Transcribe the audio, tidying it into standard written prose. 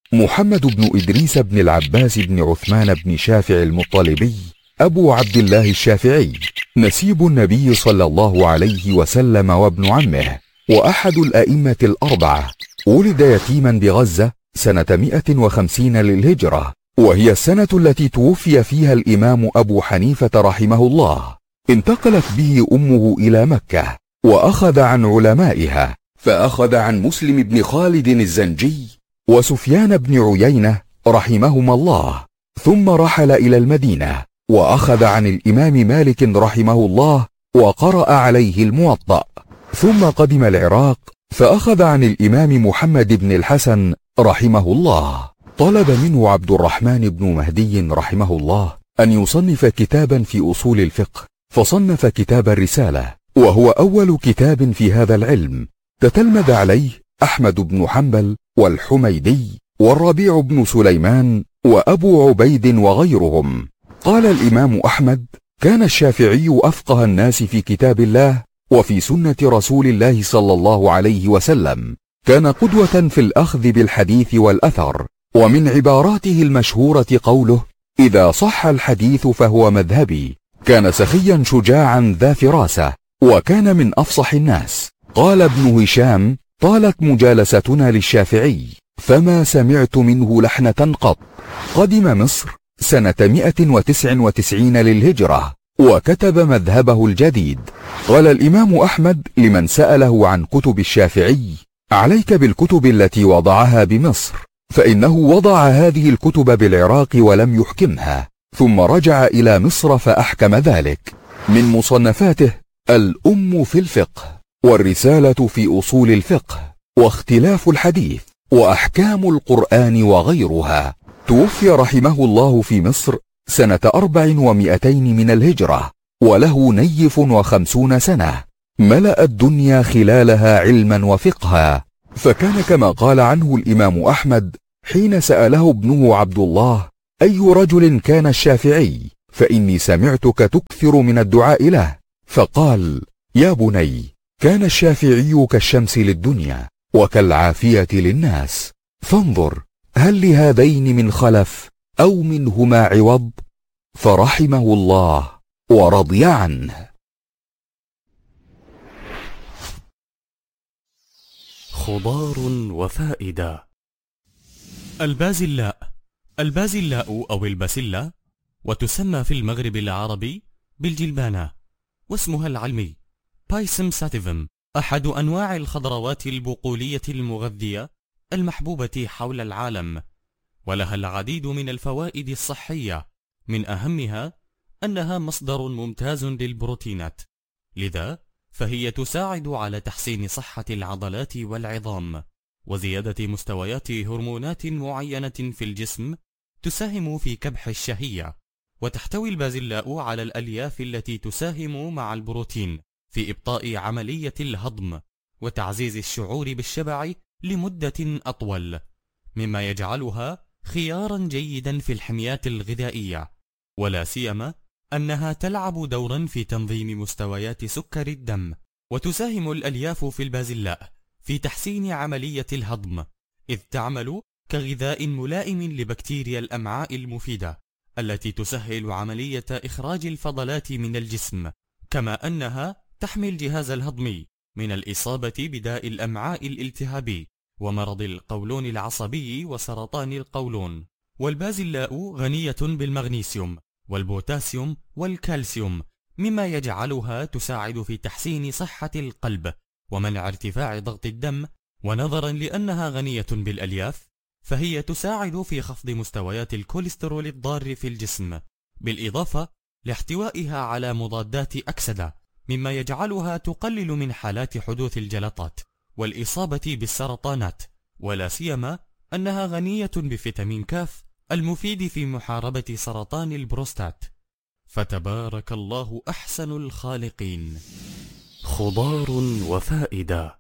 محمد بن إدريس بن العباس بن عثمان بن شافع المطلبي أبو عبد الله الشافعي، نسيب النبي صلى الله عليه وسلم وابن عمه، وأحد الأئمة الأربعة. ولد يتيما بغزة سنة 150 للهجرة، وهي السنة التي توفي فيها الإمام أبو حنيفة رحمه الله. انتقلت به أمه إلى مكة، وأخذ عن علمائها، فأخذ عن مسلم بن خالد الزنجي وسفيان بن عيينة رحمهما الله، ثم رحل إلى المدينة وأخذ عن الإمام مالك رحمه الله وقرأ عليه الموطأ، ثم قدم العراق فأخذ عن الإمام محمد بن الحسن رحمه الله. طلب منه عبد الرحمن بن مهدي رحمه الله أن يصنف كتابا في أصول الفقه، فصنف كتاب الرسالة، وهو أول كتاب في هذا العلم. تتلمذ عليه أحمد بن حنبل والحميدي والربيع بن سليمان وأبو عبيد وغيرهم. قال الإمام أحمد: كان الشافعي أفقه الناس في كتاب الله وفي سنة رسول الله صلى الله عليه وسلم، كان قدوة في الأخذ بالحديث والأثر، ومن عباراته المشهورة قوله: إذا صح الحديث فهو مذهبي. كان سخيا شجاعا ذا فراسة، وكان من أفصح الناس. قال ابن هشام: طالت مجالستنا للشافعي فما سمعت منه لحنة قط. قدم مصر سنة 199 للهجرة، وكتب مذهبه الجديد. قال الإمام أحمد لمن سأله عن كتب الشافعي: عليك بالكتب التي وضعها بمصر، فإنه وضع هذه الكتب بالعراق ولم يحكمها، ثم رجع إلى مصر فأحكم ذلك. من مصنفاته: الأم في الفقه، والرسالة في أصول الفقه، واختلاف الحديث، وأحكام القرآن وغيرها. توفي رحمه الله في مصر سنة 400 من الهجرة، وله 50 سنة، ملأ الدنيا خلالها علما وفقها. فكان كما قال عنه الإمام أحمد حين سأله ابنه عبد الله: أي رجل كان الشافعي؟ فإني سمعتك تكثر من الدعاء له. فقال: يا بني، كان الشافعي كالشمس للدنيا وكالعافية للناس، فانظر هل لهذين من خلف أو منهما عوض؟ فرحمه الله ورضي عنه. خضار وفائدة. البازلاء. البازلاء أو البسلة، وتسمى في المغرب العربي بالجلبانة، واسمها العلمي بايسم ساتيفم، أحد أنواع الخضروات البقولية المغذية المحبوبة حول العالم، ولها العديد من الفوائد الصحية، من أهمها أنها مصدر ممتاز للبروتينات، لذا فهي تساعد على تحسين صحة العضلات والعظام، وزيادة مستويات هرمونات معينة في الجسم تساهم في كبح الشهية. وتحتوي البازلاء على الألياف التي تساهم مع البروتين في إبطاء عملية الهضم وتعزيز الشعور بالشبع لمدة أطول، مما يجعلها خيارا جيدا في الحميات الغذائية، ولا سيما أنها تلعب دورا في تنظيم مستويات سكر الدم. وتساهم الألياف في البازلاء في تحسين عملية الهضم، إذ تعمل كغذاء ملائم لبكتيريا الأمعاء المفيدة التي تسهل عملية إخراج الفضلات من الجسم، كما أنها تحمي الجهاز الهضمي من الإصابة بداء الأمعاء الالتهابي ومرض القولون العصبي وسرطان القولون. والبازلاء غنية بالمغنيسيوم والبوتاسيوم والكالسيوم، مما يجعلها تساعد في تحسين صحة القلب ومنع ارتفاع ضغط الدم. ونظرا لأنها غنية بالألياف، فهي تساعد في خفض مستويات الكوليسترول الضار في الجسم، بالإضافة لاحتوائها على مضادات أكسدة، مما يجعلها تقلل من حالات حدوث الجلطات والإصابة بالسرطانات، ولا سيما أنها غنية بفيتامين كاف المفيد في محاربة سرطان البروستات. فتبارك الله أحسن الخالقين. خضار وفائدة.